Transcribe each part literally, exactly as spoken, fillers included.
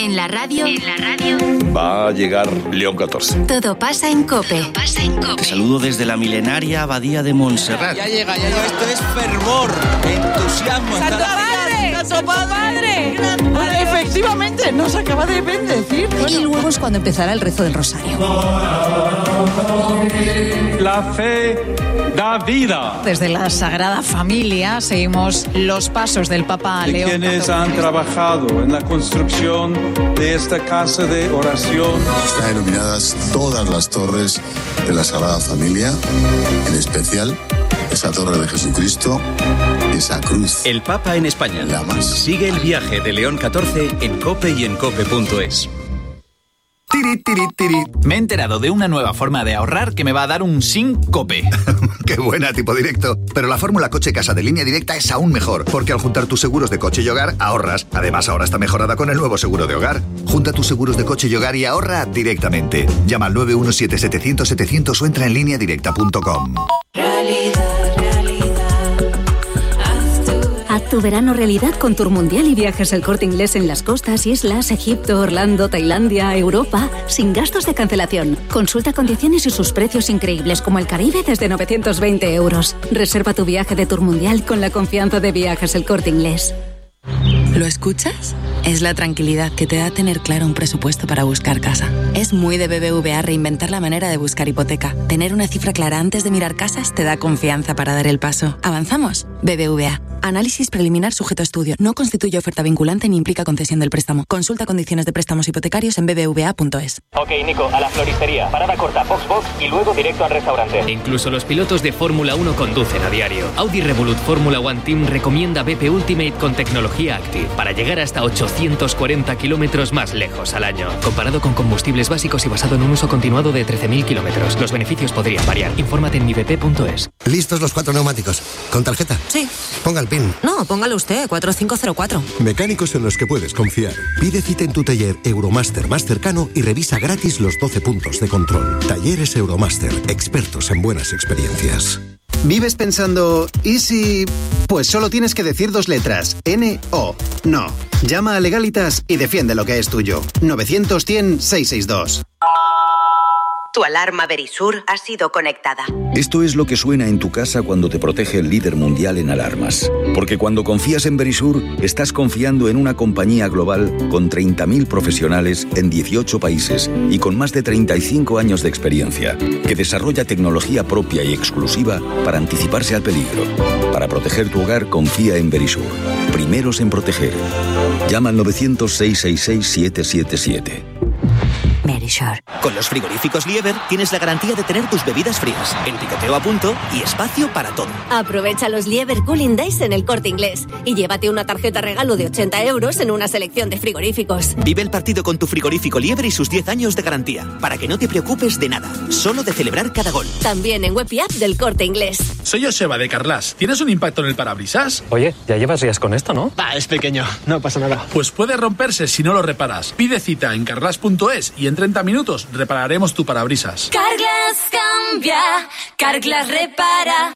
En la radio, en la radio, va a llegar León catorce. Todo pasa en COPE. Todo pasa en COPE. Te saludo desde la milenaria Abadía de Montserrat. Ya llega, ya llega. Esto es fervor, entusiasmo. ¡Santo Padre! ¡Santo Padre! Efectivamente, nos acaba de bendecir. Bueno. Y luego es cuando empezará el rezo del rosario. La fe da vida. Desde la Sagrada Familia seguimos los pasos del Papa De León quienes catorce. han trabajado en la construcción de esta casa de oración. Están iluminadas todas las torres de la Sagrada Familia, en especial esa torre de Jesucristo y esa cruz. El Papa en España. Sigue el viaje de León catorce en COPE y en cope punto es. Tiri, tiri, tiri. Me he enterado de una nueva forma de ahorrar que me va a dar un síncope. ¡Qué buena, tipo directo! Pero la fórmula coche-casa de Línea Directa es aún mejor, porque al juntar tus seguros de coche y hogar, ahorras. Además, ahora está mejorada con el nuevo seguro de hogar. Junta tus seguros de coche y hogar y ahorra directamente. Llama al nueve uno siete setecientos setecientos o entra en línea directa punto com. Realidad. Haz tu verano realidad con Tour Mundial y Viajes El Corte Inglés en las costas, islas, Egipto, Orlando, Tailandia, Europa, sin gastos de cancelación. Consulta condiciones y sus precios increíbles como el Caribe desde novecientos veinte euros. Reserva tu viaje de Tour Mundial con la confianza de Viajes El Corte Inglés. ¿Lo escuchas? Es la tranquilidad que te da tener claro un presupuesto para buscar casa. Es muy de B B V A reinventar la manera de buscar hipoteca. Tener una cifra clara antes de mirar casas te da confianza para dar el paso. ¿Avanzamos? B B V A. Análisis preliminar sujeto a estudio. No constituye oferta vinculante ni implica concesión del préstamo. Consulta condiciones de préstamos hipotecarios en b b v a punto es. Ok, Nico, a la floristería. Parada corta, box box y luego directo al restaurante. Incluso los pilotos de Fórmula uno conducen a diario. Audi Revolut Fórmula One Team recomienda B P Ultimate con tecnología Active para llegar hasta ochocientos cuarenta kilómetros más lejos al año. Comparado con combustibles básicos y basado en un uso continuado de trece mil kilómetros. Los beneficios podrían variar. Infórmate en mi b p punto es. ¿Listos los cuatro neumáticos? ¿Con tarjeta? Sí. Ponga el PIN. No, póngalo usted, cuatro cinco cero cuatro. Mecánicos en los que puedes confiar. Pide cita en tu taller Euromaster más cercano y revisa gratis los doce puntos de control. Talleres Euromaster, expertos en buenas experiencias. ¿Vives pensando, ¿y si...? Pues solo tienes que decir dos letras, N O. No. Llama a Legalitas y defiende lo que es tuyo. novecientos cien seiscientos sesenta y dos. Tu alarma Verisur ha sido conectada. Esto es lo que suena en tu casa cuando te protege el líder mundial en alarmas. Porque cuando confías en Verisur, estás confiando en una compañía global con treinta mil profesionales en dieciocho países y con más de treinta y cinco años de experiencia, que desarrolla tecnología propia y exclusiva para anticiparse al peligro. Para proteger tu hogar, confía en Verisur. Primeros en proteger. Llama al novecientos seis seis seis siete siete siete. Verisur. Con los frigoríficos Lieber tienes la garantía de tener tus bebidas frías, el picoteo a punto y espacio para todo. Aprovecha los Lieber Cooling Days en El Corte Inglés y llévate una tarjeta regalo de ochenta euros en una selección de frigoríficos. Vive el partido con tu frigorífico Lieber y sus diez años de garantía, para que no te preocupes de nada, solo de celebrar cada gol. También en web y app del Corte Inglés. Soy Joseba de Carlas. ¿Tienes un impacto en el parabrisas? Oye, ya llevas días con esto, ¿no? Va, es pequeño, no pasa nada. Pues puede romperse si no lo reparas. Pide cita en carlas punto es y en treinta minutos repararemos tu parabrisas. Carglass cambia, Carglass repara.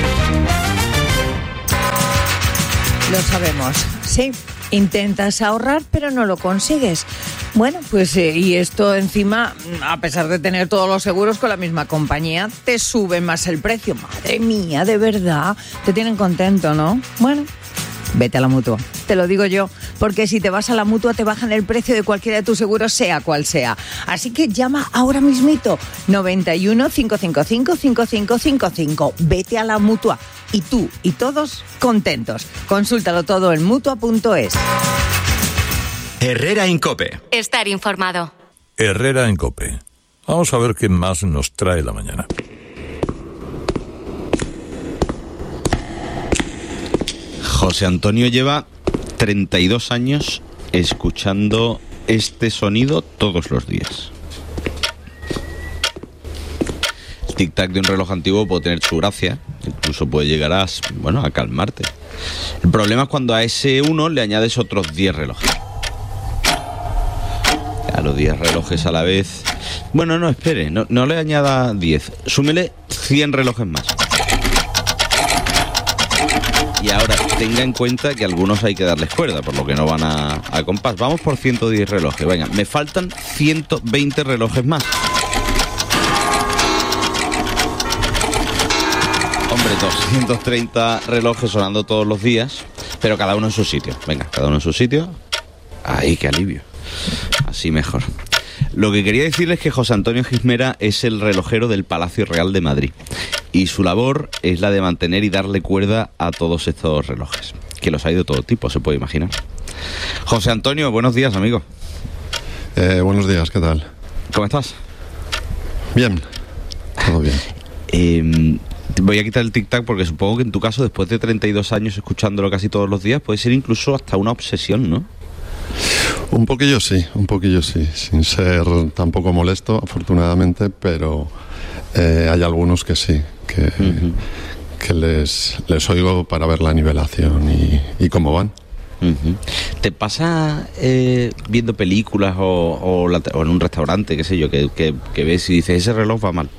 Lo sabemos, sí. Intentas ahorrar, pero no lo consigues. Bueno, pues eh, y esto encima, a pesar de tener todos los seguros con la misma compañía, te sube más el precio. Madre mía, de verdad, te tienen contento, ¿no? Bueno, vete a la Mutua. Te lo digo yo, porque si te vas a la Mutua te bajan el precio de cualquiera de tus seguros, sea cual sea. Así que llama ahora mismito, noventa y uno, cinco cinco cinco, cinco cinco cinco cinco. Vete a la Mutua. Y tú y todos contentos. Consúltalo todo en mutua punto es. Herrera en COPE. Estar informado. Herrera en COPE. Vamos a ver qué más nos trae la mañana. José Antonio lleva treinta y dos años escuchando este sonido todos los días. El tic-tac de un reloj antiguo puede tener su gracia, incluso puede llegar a, bueno, a calmarte. El problema es cuando a ese uno le añades otros diez relojes. A los diez relojes a la vez... Bueno, no, espere, no, no le añada diez, súmele cien relojes más. Y ahora, tenga en cuenta que algunos hay que darles cuerda, por lo que no van a, a compás. Vamos por ciento diez relojes. Venga, me faltan ciento veinte relojes más. Hombre, doscientos treinta relojes sonando todos los días, pero cada uno en su sitio. Venga, cada uno en su sitio. Ay, qué alivio. Así mejor. Lo que quería decirles es que José Antonio Gismera es el relojero del Palacio Real de Madrid y su labor es la de mantener y darle cuerda a todos estos relojes, que los hay de todo tipo, se puede imaginar. José Antonio, buenos días, amigo. Eh, buenos días, ¿qué tal? ¿Cómo estás? Bien, todo bien. Eh, voy a quitar el tic-tac porque supongo que en tu caso, después de treinta y dos años escuchándolo casi todos los días, puede ser incluso hasta una obsesión, ¿no? Un poquillo sí, un poquillo sí, sin ser tampoco molesto, afortunadamente, pero eh, hay algunos que sí, que, uh-huh. que les, les oigo para ver la nivelación y, y cómo van. Uh-huh. ¿Te pasa eh, viendo películas o, o, la, o en un restaurante, qué sé yo, que, que, que ves y dices, ese reloj va mal?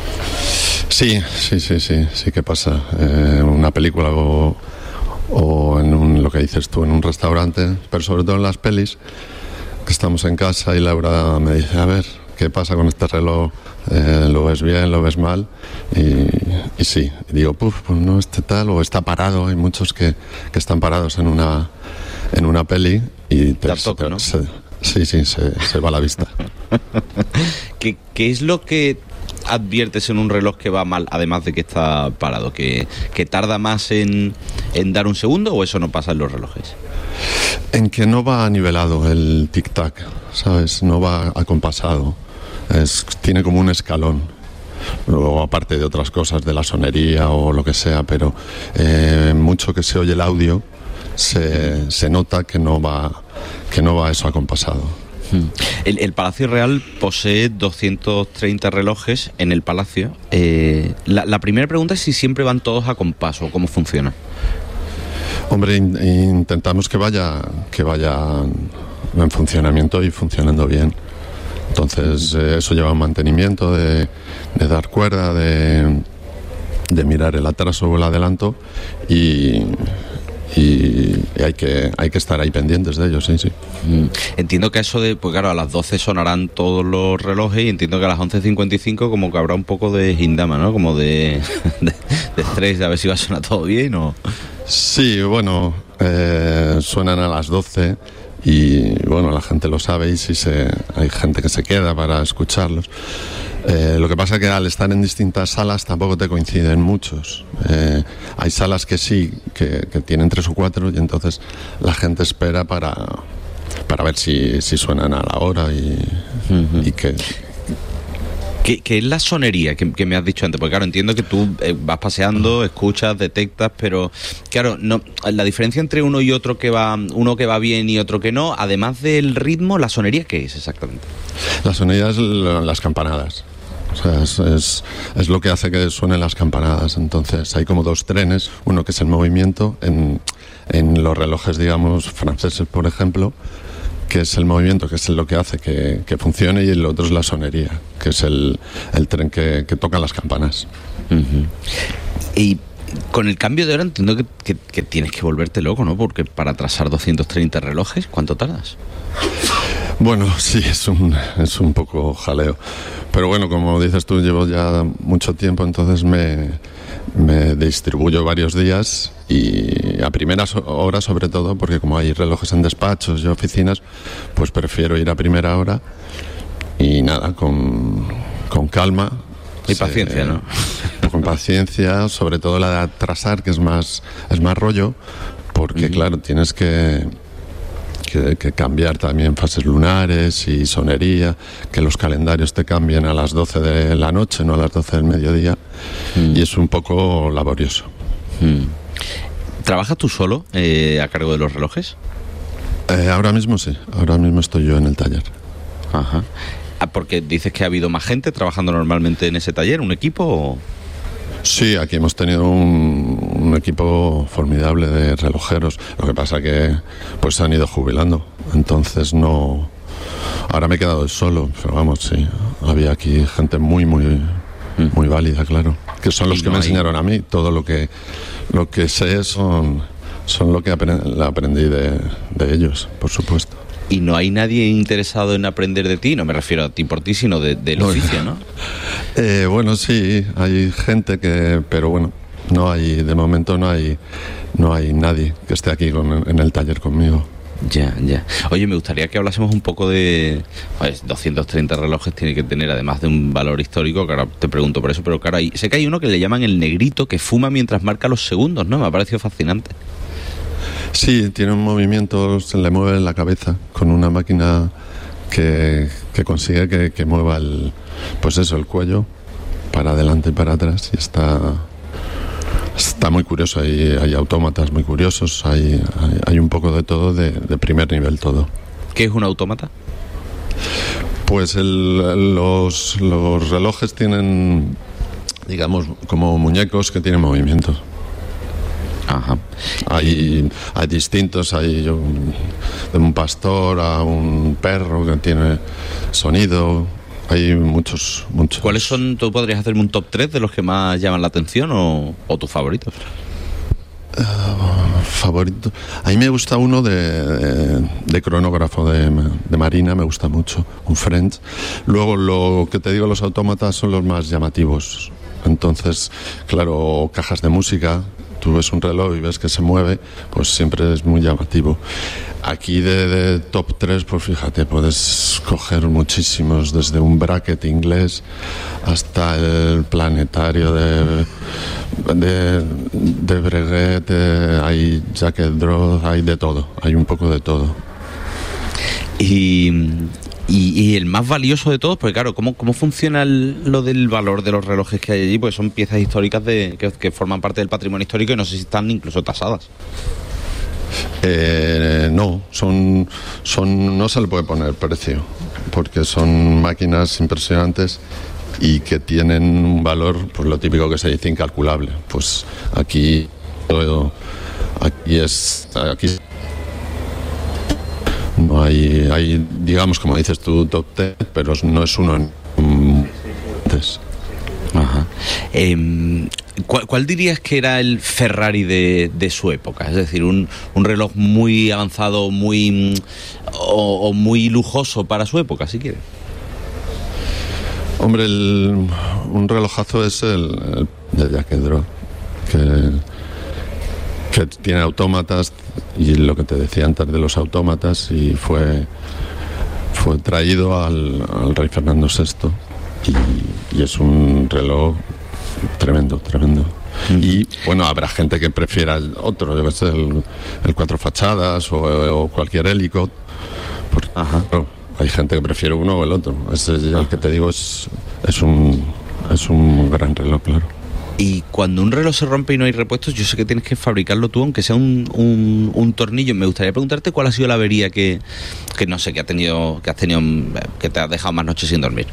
Sí, sí, sí, sí, sí que pasa. Eh, una película o... o en un, lo que dices tú, en un restaurante, pero sobre todo en las pelis, que estamos en casa y Laura me dice, a ver, ¿qué pasa con este reloj? Eh, ¿Lo ves bien, lo ves mal? Y, y sí, y digo, puf, pues no, este tal, o está parado, hay muchos que, que están parados en una, en una peli y te, toca, te, ¿no? se, sí, sí, se, se va a la vista. ¿Qué, ¿Qué es lo que adviertes en un reloj que va mal, además de que está parado? ¿Que, que tarda más en, en dar un segundo o eso no pasa en los relojes? En que no va nivelado el tic-tac, ¿sabes? No va acompasado. Es, tiene como un escalón. Luego, aparte de otras cosas, de la sonería o lo que sea, pero eh, mucho que se oye el audio, se, se nota que no va, que no va eso acompasado. El, el Palacio Real posee doscientos treinta relojes en el Palacio. Eh, la, la primera pregunta es si siempre van todos a compás o cómo funciona. Hombre, in, intentamos que vaya, que vaya en funcionamiento y funcionando bien. Entonces eh, eso lleva un mantenimiento de, de dar cuerda, de, de mirar el atraso o el adelanto y... Y hay que hay que estar ahí pendientes de ellos, sí, sí. Mm. Entiendo que eso de, pues claro, a las doce sonarán todos los relojes y entiendo que a las once cincuenta y cinco como que habrá un poco de hindama, ¿no? Como de, de, de estrés, de a ver si va a sonar todo bien o... Sí, bueno, eh, suenan a las doce y bueno, la gente lo sabe y si se, hay gente que se queda para escucharlos. Eh, lo que pasa es que al estar en distintas salas tampoco te coinciden muchos. Eh, hay salas que sí, que, que tienen tres o cuatro y entonces la gente espera para, para ver si, si suenan a la hora y, uh-huh. y que... ¿Qué, ¿Qué es la sonería que, que me has dicho antes? Porque claro, entiendo que tú eh, vas paseando, escuchas, detectas, pero claro, no, la diferencia entre uno y otro que va, uno que va bien y otro que no, además del ritmo, ¿la sonería qué es exactamente? La sonería es l- las campanadas. O sea, es, es, es lo que hace que suenen las campanadas. Entonces hay como dos trenes, uno que es el movimiento, en, en los relojes, digamos, franceses, por ejemplo, que es el movimiento, que es lo que hace que, que funcione, y el otro es la sonería, que es el, el tren que, que toca las campanas. Uh-huh. Y con el cambio de hora entiendo que, que, que tienes que volverte loco, ¿no? Porque para atrasar doscientos treinta relojes, ¿cuánto tardas? Bueno, sí, es un, es un poco jaleo. Pero bueno, como dices tú, llevo ya mucho tiempo, entonces me, me distribuyo varios días y a primeras horas sobre todo, porque como hay relojes en despachos y oficinas, pues prefiero ir a primera hora y nada, con, con calma. Y paciencia, ¿no? Con paciencia, sobre todo la de atrasar, que es más, es más rollo, porque uh-huh. claro, tienes que... Que, que cambiar también fases lunares y sonería, que los calendarios te cambien a las doce de la noche, no a las doce del mediodía, mm. y es un poco laborioso. Mm. ¿Trabajas tú solo eh, a cargo de los relojes? Eh, ahora mismo sí, ahora mismo estoy yo en el taller. Ajá. Ah, porque dices que ha habido más gente trabajando normalmente en ese taller, ¿un equipo o...? Sí, aquí hemos tenido un, un equipo formidable de relojeros. Lo que pasa que pues se han ido jubilando. Entonces no... Ahora me he quedado solo, pero vamos, sí. Había aquí gente muy, muy, muy válida, claro. Que son los que me enseñaron a mí todo lo que, lo que sé son, son lo que aprend- aprendí de, de ellos, por supuesto. Y no hay nadie interesado en aprender de ti, no me refiero a ti por ti, sino de, del No, oficio, ¿no? Eh, bueno, sí, hay gente que, pero bueno, no hay, de momento no hay, no hay nadie que esté aquí con, en el taller conmigo. Ya, ya. Oye, me gustaría que hablásemos un poco de... Pues, doscientos treinta relojes tiene que tener, además de un valor histórico, que ahora te pregunto por eso, pero claro, hay, sé que hay uno que le llaman el negrito, que fuma mientras marca los segundos, ¿no? Me ha parecido fascinante. Sí, tiene un movimiento, se le mueve la cabeza con una máquina que, que consigue que, que mueva el, pues eso, el cuello para adelante y para atrás, y está... Está muy curioso, hay, hay autómatas muy curiosos, hay, hay, hay un poco de todo, de, de primer nivel todo. ¿Qué es un autómata? Pues el, los, los relojes tienen, digamos, como muñecos que tienen movimiento. Ajá. Hay, hay distintos, hay un, de un pastor a un perro que tiene sonido. Hay muchos, muchos. ¿Cuáles son, tú podrías hacerme un top tres de los que más llaman la atención o, o tus favoritos? Uh, favorito. A mí me gusta uno de, de, de cronógrafo de, de Marina, me gusta mucho, un French. Luego lo que te digo, los autómatas son los más llamativos. Entonces, claro, cajas de música, tú ves un reloj y ves que se mueve, pues siempre es muy llamativo. Aquí de, de top tres, pues fíjate, puedes coger muchísimos, desde un bracket inglés hasta el planetario de de, de Breguet, de, hay Jacket Droz, hay de todo, hay un poco de todo. Y, y, y el más valioso de todos, porque claro, ¿cómo, cómo funciona el, lo del valor de los relojes que hay allí? Pues son piezas históricas de, que, que forman parte del patrimonio histórico y no sé si están incluso tasadas. Eh, no, son, son, no se le puede poner precio, porque son máquinas impresionantes y que tienen un valor, pues lo típico que se dice, incalculable. Pues aquí, aquí es, aquí no hay, hay, digamos, como dices tú, top ten, pero no es uno en antes. Ajá. Eh, ¿cuál, ¿Cuál dirías que era el Ferrari de, de su época? Es decir, un, un reloj muy avanzado, muy o, o muy lujoso para su época, si quieres. Hombre, el, un relojazo es el, el de Jacket Droz, que, que tiene autómatas, y lo que te decía antes de los autómatas, y fue, fue traído al, al rey Fernando sexto. Y, y es un reloj tremendo, tremendo. Mm. Y bueno, habrá gente que prefiera el otro, debe ser el, el cuatro fachadas o, o cualquier hélico. Porque, Ajá. Claro, hay gente que prefiere uno o el otro. Ese, el que te digo, es, es, un, es un gran reloj, claro. Y cuando un reloj se rompe y no hay repuestos, yo sé que tienes que fabricarlo tú, aunque sea un, un, un tornillo. Me gustaría preguntarte cuál ha sido la avería que, que no sé, que, ha tenido, que has tenido, que te ha dejado más noches sin dormir.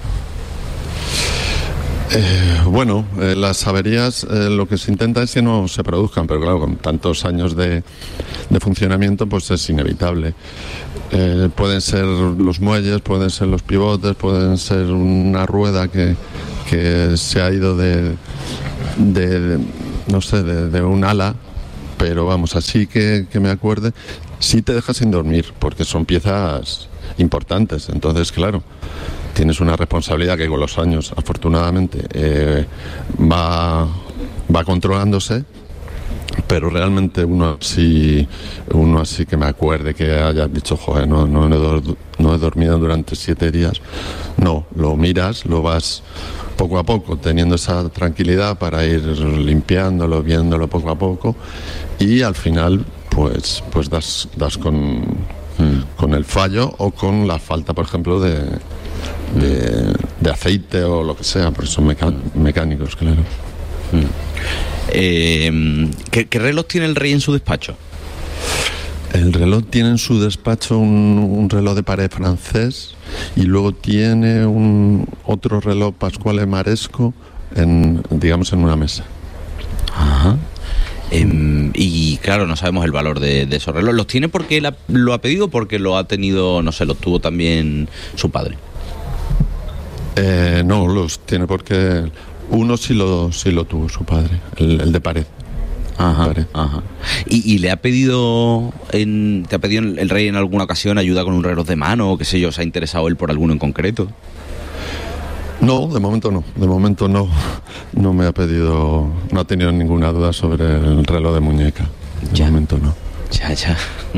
Eh, bueno, eh, las averías, eh, lo que se intenta es que no se produzcan, pero claro, con tantos años de, de funcionamiento, pues es inevitable. Eh, pueden ser los muelles, pueden ser los pivotes, pueden ser una rueda que, que se ha ido de, de no sé, de, de un ala, pero vamos, así que, que me acuerde, sí te deja sin dormir, porque son piezas importantes, entonces claro, tienes una responsabilidad que con los años, afortunadamente, eh, va, va controlándose, pero realmente uno así, uno así que me acuerde que hayas dicho, joder, no, no, no, he, do, no he dormido durante siete días. No, lo miras, lo vas poco a poco, teniendo esa tranquilidad para ir limpiándolo, viéndolo poco a poco, y al final, pues, pues das, das con, mm. con el fallo o con la falta, por ejemplo, de... De, de aceite o lo que sea, porque son meca- mecánicos, claro. Mm. Eh, ¿qué, ¿Qué reloj tiene el rey en su despacho? El reloj tiene en su despacho un, un reloj de pared francés, y luego tiene un otro reloj Pasquale Maresco en, digamos, en una mesa. Ajá. Eh, y claro, no sabemos el valor de, de esos relojes. ¿Los tiene porque él ha, lo ha pedido o porque lo ha tenido, no sé, lo tuvo también su padre? Eh, no, los tiene porque uno sí lo, sí lo tuvo su padre, el, el de pared. Ajá, ajá. ¿Y, y le ha pedido, en, te ha pedido el rey en alguna ocasión ayuda con un reloj de mano o qué sé yo, se ha interesado él por alguno en concreto? No, de momento no, de momento no, no me ha pedido, no ha tenido ninguna duda sobre el reloj de muñeca, de ya. momento no. Ya, ya.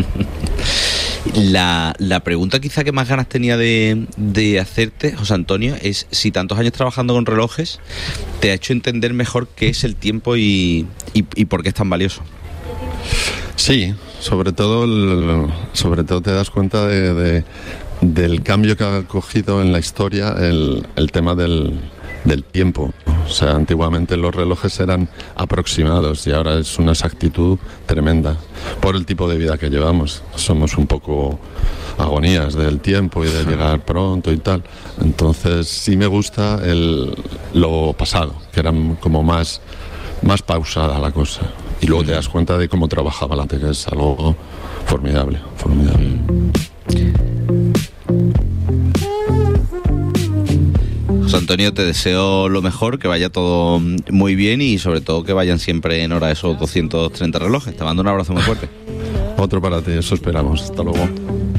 La, la pregunta quizá que más ganas tenía de, de hacerte, José Antonio, es si tantos años trabajando con relojes te ha hecho entender mejor qué es el tiempo y, y, y por qué es tan valioso. Sí, sobre todo, el, sobre todo te das cuenta de, de, del cambio que ha cogido en la historia el, el tema del, del tiempo. O sea, antiguamente los relojes eran aproximados y ahora es una exactitud tremenda por el tipo de vida que llevamos. Somos un poco agonías del tiempo y de llegar pronto y tal. Entonces sí me gusta el, lo pasado, que era como más, más pausada la cosa. Y luego te das cuenta de cómo trabajaba la gente, que es algo formidable, formidable. José Antonio, te deseo lo mejor, que vaya todo muy bien y sobre todo que vayan siempre en hora esos doscientos treinta relojes. Te mando un abrazo muy fuerte. Otro para ti, eso esperamos. Hasta luego.